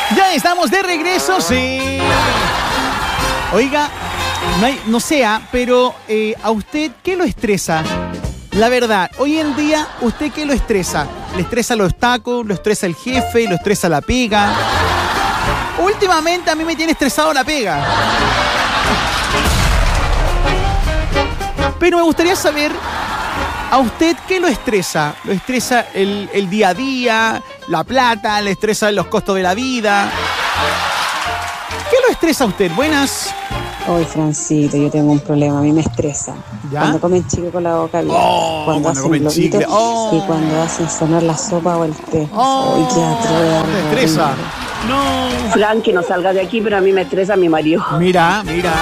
Ya estamos de regreso, sí. Oiga, no sea, pero ¿a usted qué lo estresa? La verdad, hoy en día, ¿usted qué lo estresa? ¿Le estresa los tacos? ¿Lo estresa el jefe? ¿Lo estresa la pega? Últimamente a mí me tiene estresado la pega. Pero me gustaría saber, ¿a usted qué lo estresa? ¿Lo estresa el día a día? ¿La plata? ¿Le estresa los costos de la vida? ¿Qué lo estresa a usted? Buenas. Hoy, Francito, yo tengo un problema, a mí me estresa. ¿Ya? Cuando comen chicle con la boca abierta, cuando hacen comen globitos chicle. y cuando hacen sonar la sopa o el té. ¡Uy, qué atroz! te estresa! No. Fran, que no salga de aquí, pero a mí me estresa mi marido. Mira.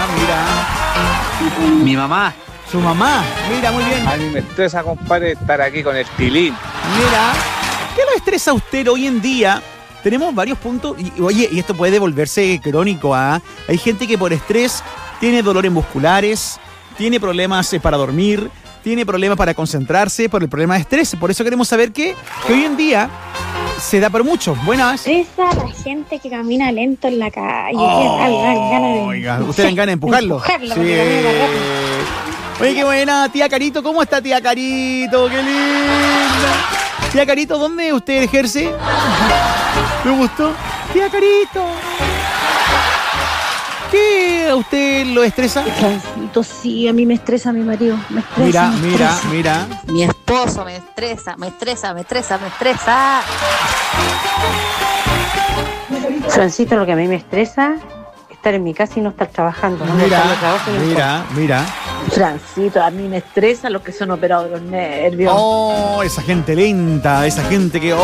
Mi mamá. Su mamá. Mira, muy bien. A mí me estresa, compadre, estar aquí con el tilín. Mira. ¿Qué lo estresa a usted hoy en día? Tenemos varios puntos. Oye, y esto puede volverse crónico, ¿ah? Hay gente que por estrés tiene dolores musculares, tiene problemas para dormir, tiene problemas para concentrarse por el problema de estrés. Por eso queremos saber que hoy en día se da por mucho. Buenas. Estresa a la gente que camina lento en la calle. Dan ganas de... Oiga, ¿usted dan ganas de empujarlo? Empujarlo, Sí. porque camina rápido. Oye, qué buena, tía Carito. ¿Cómo está, tía Carito? ¡Qué linda! Tía Carito, ¿dónde usted ejerce? ¿Me gustó? Tía Carito. ¿Qué a usted lo estresa? Francito, sí, a mí me estresa mi marido. Me estresa. Mira. Mi esposo me estresa. Francito, lo que a mí me estresa es estar en mi casa y no estar trabajando. ¿no? Mira. Francito, a mí me estresa los que son operados de los nervios. Oh, esa gente lenta, esa gente que...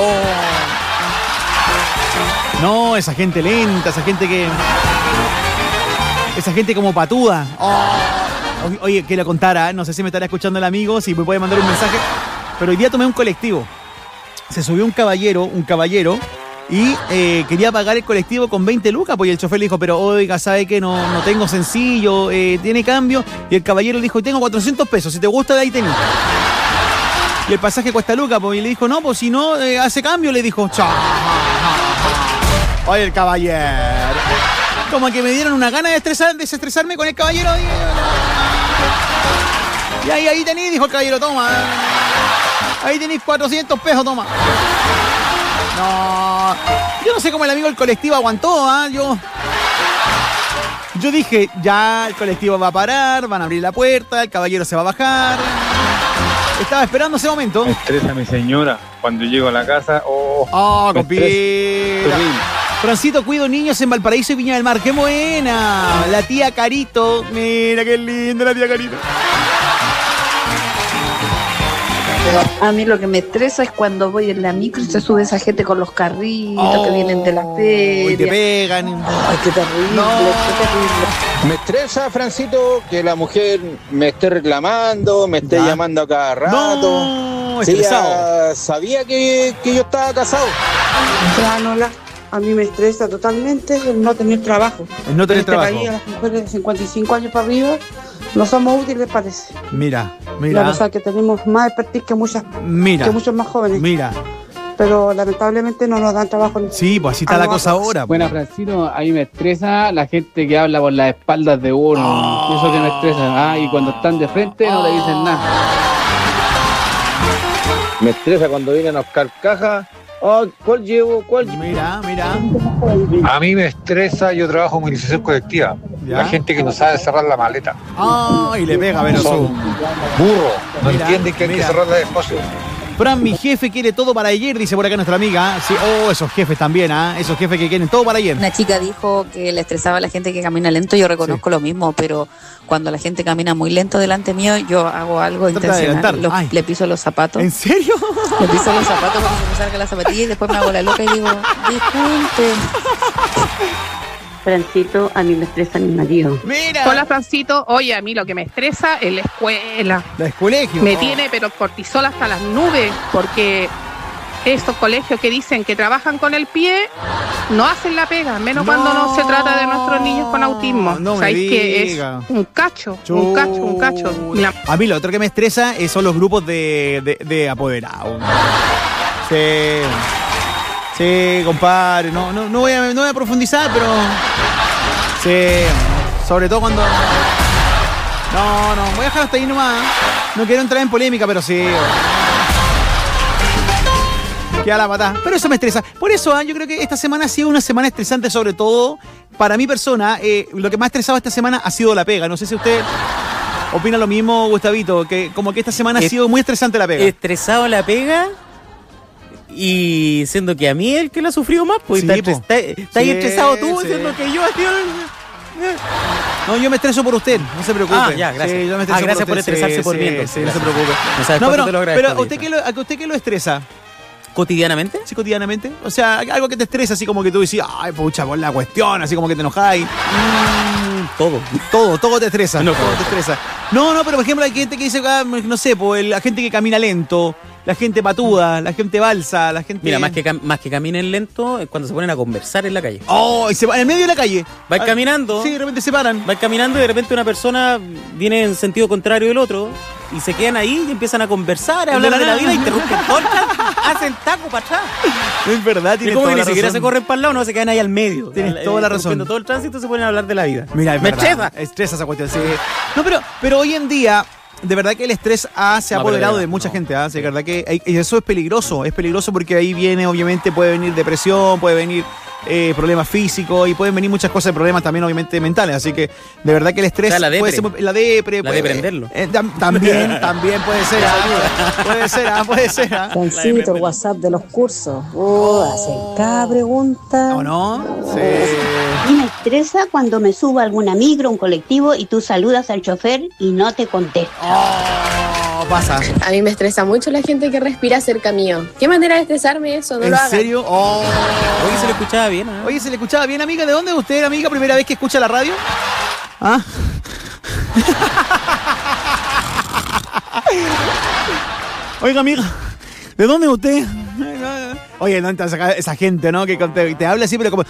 No, esa gente lenta, esa gente que... Esa gente como patuda. Oye, que le contara, no sé si me estará escuchando el amigo, si me puede mandar un mensaje. Pero hoy día tomé un colectivo. Se subió un caballero y quería pagar el colectivo con 20 lucas, pues, y el chofer le dijo, pero oiga, ¿sabe que no tengo sencillo? ¿Tiene cambio? Y el caballero le dijo, tengo 400 pesos, si te gusta de ahí tenés. Y el pasaje cuesta lucas, pues, y le dijo, no, pues si no, hace cambio, le dijo, chao. Oye, el caballero. Como que me dieron una gana de desestresarme con el caballero. Y ahí tenés, dijo el caballero, toma. Ahí tenés 400 pesos, toma. No, yo no sé cómo el amigo del colectivo aguantó, ¿ah? Yo dije, ya el colectivo va a parar, van a abrir la puerta, el caballero se va a bajar. Estaba esperando ese momento. Me estresa mi señora cuando llego a la casa. Compita. Francito, cuido niños en Valparaíso y Viña del Mar. ¡Qué buena! La tía Carito. Mira qué linda la tía Carito. A mí lo que me estresa es cuando voy en la micro y se sube esa gente con los carritos que vienen de la feria. Y te pegan. Ay, qué terrible, No. qué terrible. Me estresa, Francito, que la mujer me esté reclamando, me esté llamando a cada rato. No, Sí, estresado. ya sabía que yo estaba casado. Hola. A mí me estresa totalmente el no tener trabajo. El no tener en este trabajo. país, a las mujeres de 55 años para arriba no somos útiles, parece. Mira. La cosa que tenemos más expertise que muchos más jóvenes. Mira. Pero lamentablemente no nos dan trabajo. Sí, pues así está la cosa ahora. Buena, Francino, a mí me estresa la gente que habla por las espaldas de uno. Eso que me estresa. Y cuando están de frente no le dicen nada. Me estresa cuando vienen a buscar cajas. ¿Cuál llevo? Mira. A mí me estresa, yo trabajo en movilización colectiva. ¿Ya? La gente que no sabe cerrar la maleta. Y le pega, pero Son burros, no Mira, entienden que hay que cerrar la despacio. Fran, mi jefe quiere todo para ayer, dice por acá nuestra amiga. Sí, esos jefes también, esos jefes que quieren todo para ayer. Una chica dijo que le estresaba a la gente que camina lento. Yo reconozco lo mismo, pero cuando la gente camina muy lento delante mío, yo hago algo Trata de intencional. Le piso los zapatos. ¿En serio? Le piso los zapatos para que se me salga la zapatilla y después me hago la loca y digo, disculpe. Francito, a mí me estresa mi marido. Mira. Hola, Francito. Oye, a mí lo que me estresa es la escuela. La colegio. Me tiene pero cortisol hasta las nubes, porque estos colegios que dicen que trabajan con el pie no hacen la pega, menos cuando no se trata de nuestros niños con autismo. No me ¿Sabéis que es diga. un cacho? A mí lo otro que me estresa son los grupos de apoderados. Sí. Sí, compadre, no voy a profundizar, pero sí, sobre todo cuando no, voy a dejar hasta ahí nomás. No quiero entrar en polémica, pero sí. Queda la patada. Pero eso me estresa. Por eso, yo creo que esta semana ha sido una semana estresante, sobre todo para mi persona. Lo que me ha estresado esta semana ha sido la pega. No sé si usted opina lo mismo, Gustavito, que como que esta semana ha sido muy estresante la pega. Estresado la pega. Y siendo que a mí es el que lo ha sufrido más, pues Sí, está ahí estresado tú, siendo que yo así. No, yo me estreso por usted, no se preocupe. Ah, ya, gracias. Sí, yo me estreso Gracias por usted. estresarse por mí, entonces. Sí, no se preocupe. O sea, No, ¿cuánto te lo agradezco, pero ¿a usted qué lo estresa? ¿Cotidianamente? Sí, cotidianamente. O sea, algo que te estresa, así como que tú dices, ay, pucha, por la cuestión, así como que te enojáis. Todo te estresa. No, todo te estresa. No, pero por ejemplo hay gente que dice, no sé, la gente que camina lento, la gente patuda, la gente balsa, la gente... Mira, más que caminen lento es cuando se ponen a conversar en la calle. Oh, y se van en el medio de la calle. Vais caminando. Sí, de repente se paran. Vais caminando y de repente una persona viene en sentido contrario del otro y se quedan ahí y empiezan a conversar, a hablar de la vida, interrumpen todo, hacen taco para atrás. Es verdad, Y tienes como toda que la ni siquiera razón. se corren para el lado, no, se quedan ahí al medio. Tienes toda la razón. Cuando todo el tránsito se ponen a hablar de la vida. Mira, es me verdad. Estresa esa cuestión, sí. No, pero hoy en día, de verdad que el estrés se ha apoderado de mucha gente. Sí, de verdad que y eso es peligroso porque ahí viene, obviamente, puede venir depresión, puede venir problemas físicos y pueden venir muchas cosas de problemas también, obviamente, mentales. Así que, de verdad que el estrés O sea, puede ser la depre. La de prenderlo. También puede ser. Puede ser. Francito, el WhatsApp de los cursos. Hacen cada pregunta. ¿O no? Sí. A mí me estresa cuando me subo a alguna micro, un colectivo y tú saludas al chofer y no te contesta. Pasa. A mí me estresa mucho la gente que respira cerca mío. ¿Qué manera de estresarme eso? No ¿En lo hagan. serio? Oye, se le escuchaba bien, ¿eh? Oye, ¿se le escuchaba bien, amiga? ¿De dónde es usted, amiga? ¿Primera vez que escucha la radio? ¿Ah? Oiga, amiga, ¿de dónde es usted? Oye, no esa gente, ¿no? Que te habla así, pero como...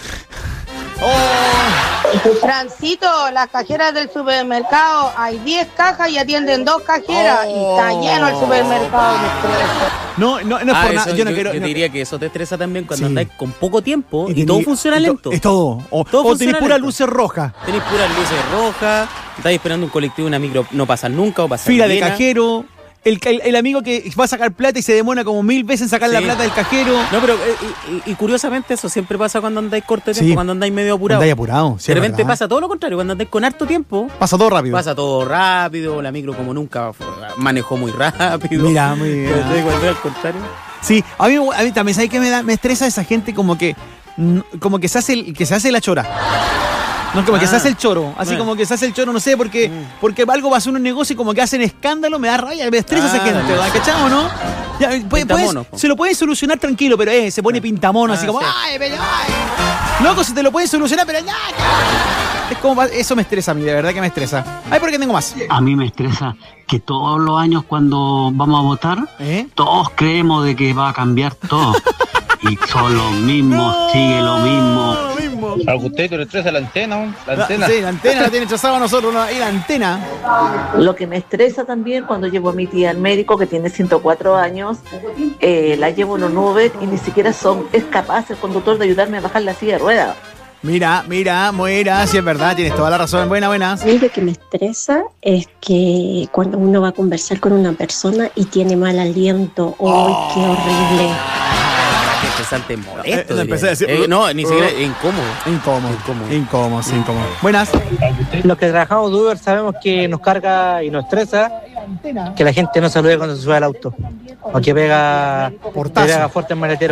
Francito, las cajeras del supermercado, hay 10 cajas y atienden 2 cajeras y está lleno el supermercado. No es por nada. Yo no quiero. Yo diría que eso te estresa también cuando Sí. andáis con poco tiempo y tení- todo funciona lento. Es todo. O Todo tenés funciona puras lento. luces rojas. Tenéis puras luces rojas, estáis esperando un colectivo, una micro, no pasan nunca o pasan Fila de llena. cajero. El amigo que va a sacar plata y se demora como 1000 veces en sacar la Sí. plata del cajero. No, pero y curiosamente eso siempre pasa cuando andáis corto de tiempo, Sí. cuando andáis medio apurado. Andáis apurado, sí, De es repente verdad. pasa todo lo contrario, cuando andáis con harto tiempo. Pasa todo rápido. Pasa todo rápido, la micro como nunca manejó muy rápido. Mira, muy bien. Cuando es al contrario. Sí, a mí también, ¿sabes qué me estresa esa gente como que se hace la chora? No, como que se hace el choro, así como que se hace el choro, no sé, porque algo va a hacer un negocio y como que hacen escándalo, me da rabia, me estresa esa gente, ¿verdad? ¿Cachai o no? Ya, Pintamonos, po. se lo pueden solucionar tranquilo, pero se pone pintamono, así como, sí. ay. Loco, se te lo pueden solucionar, pero ya. Es como, eso me estresa a mí, de verdad que me estresa. Ay, ¿por qué tengo más? A mí me estresa que todos los años cuando vamos a votar, todos creemos de que va a cambiar todo. Y son los mismos, sigue lo mismo. ¿A usted le estresa la antena? La antena. Sí, la antena la tiene echazada a nosotros, ¿no? Y la antena. Lo que me estresa también cuando llevo a mi tía al médico que tiene 104 años, la llevo en un Uber y ni siquiera es capaz el conductor de ayudarme a bajar la silla de ruedas. Mira, sí es verdad, tienes toda la razón. Buena. A mí lo que me estresa es que cuando uno va a conversar con una persona y tiene mal aliento, ¡ay, qué horrible! Que estresante molesto. Lo empecé a decir. No, ni siquiera incómodo. Incómodo. Buenas. Los que trabajamos de Uber sabemos que nos carga y nos estresa que la gente no salude cuando se sube al auto. O que pega fuerte el maletero.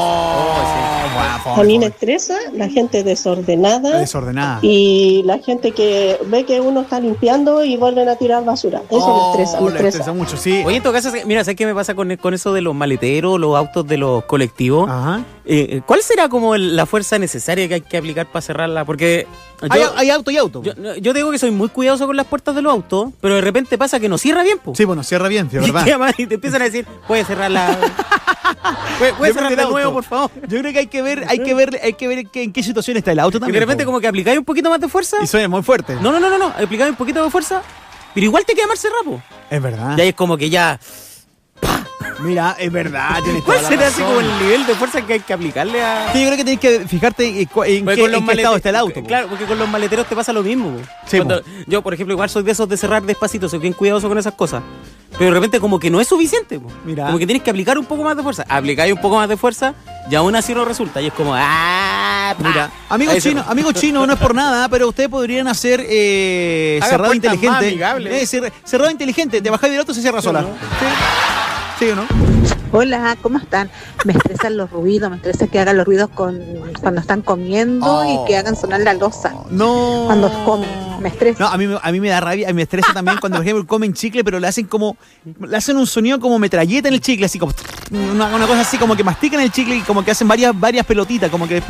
A mí me estresa la gente desordenada y la gente que ve que uno está limpiando y vuelven a tirar basura. Eso me estresa. Mucho, sí. Oye, en todo caso, mira, ¿sabes qué me pasa con eso de los maleteros, los autos de los colectivos? ¿Cuál será como la fuerza necesaria que hay que aplicar para cerrarla? Porque hay auto y auto. Yo digo que soy muy cuidadoso con las puertas de los autos, pero de repente pasa que no cierra bien, po. Sí, bueno, cierra bien, sí, es verdad. Y te empiezan a decir, puede cerrarla. Puede cerrar de nuevo, por favor. Yo creo que hay que ver en qué situación está el auto Y también. de repente como que aplicáis un poquito más de fuerza. Y suena muy fuerte. No. Aplicáis un poquito de fuerza, pero igual te queda mal cerrado, po. Es verdad. Y ahí es como que ya... Mira, es verdad. ¿Cuál será así como el nivel de fuerza que hay que aplicarle a...? Sí, yo creo que tienes que fijarte en qué estado está el auto. Claro, porque con los maleteros te pasa lo mismo. Sí, yo, por ejemplo, igual soy de esos de cerrar despacito, soy bien cuidadoso con esas cosas. Pero de repente como que no es suficiente. Mira. Como que tienes que aplicar un poco más de fuerza. Aplicáis un poco más de fuerza y aún así no resulta. Y es como... Mira, amigo chino, no es por nada, pero ustedes podrían hacer cerrado inteligente. Cerrado inteligente, te bajáis del auto y se cierra sola. ¿Sí o no? Hola, ¿cómo están? Me estresan los ruidos, me estresa que hagan los ruidos cuando están comiendo y que hagan sonar la loza. No. Cuando comen, me estresa. No, a mí me da rabia, me estresa también cuando, por ejemplo, comen chicle, pero le hacen un sonido como metralleta en el chicle, así como una cosa así como que mastican el chicle y como que hacen varias pelotitas, como que